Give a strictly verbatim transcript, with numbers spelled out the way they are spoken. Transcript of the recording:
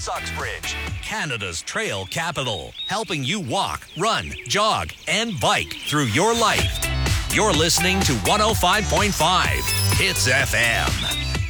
Beaches Uxbridge, Canada's trail capital, helping you walk, run, jog, and bike through your life. You're listening to one oh five point five Hits F M.